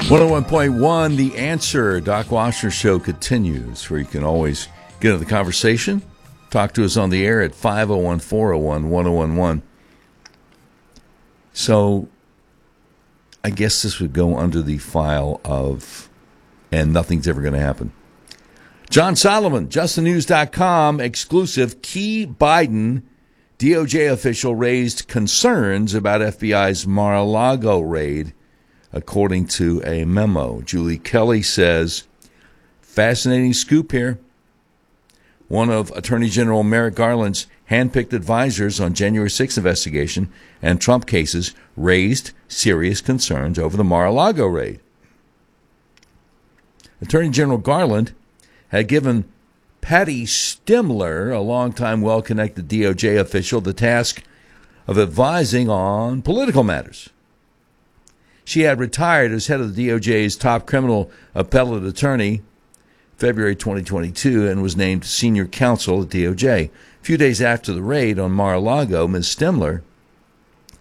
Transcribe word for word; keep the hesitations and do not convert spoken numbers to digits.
one oh one point one, The Answer. Doc Washer Show continues, where you can always get into the conversation. Talk to us on the air at five oh one, four oh one, one oh one one. So, I guess this would go under the file of, and nothing's ever going to happen. John Solomon, just the news dot com, exclusive. Key Biden D O J official raised concerns about F B I's Mar-a-Lago raid, according to a memo. Julie Kelly says, fascinating scoop here. One of Attorney General Merrick Garland's handpicked advisors on January sixth investigation and Trump cases raised serious concerns over the Mar-a-Lago raid. Attorney General Garland had given Patty Stimler, a longtime well-connected D O J official, the task of advising on political matters. She had retired as head of the D O J's top criminal appellate attorney February twenty twenty-two and was named senior counsel at D O J. A few days after the raid on Mar-a-Lago, Miz Stimler